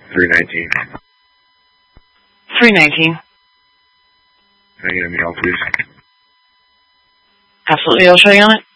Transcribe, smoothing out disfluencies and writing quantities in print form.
319. 319. Can I get a meal, please? Absolutely, I'll show you on it.